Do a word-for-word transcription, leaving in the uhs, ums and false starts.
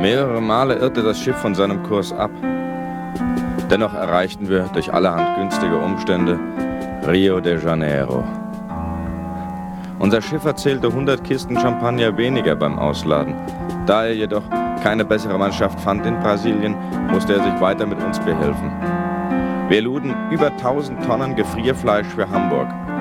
Mehrere Male irrte das Schiff von seinem Kurs ab. Dennoch erreichten wir durch allerhand günstige Umstände Rio de Janeiro. Unser Schiff erzählte hundert Kisten Champagner weniger beim Ausladen. Da er jedoch keine bessere Mannschaft fand in Brasilien, musste er sich weiter mit uns behelfen. Wir luden über tausend Tonnen Gefrierfleisch für Hamburg.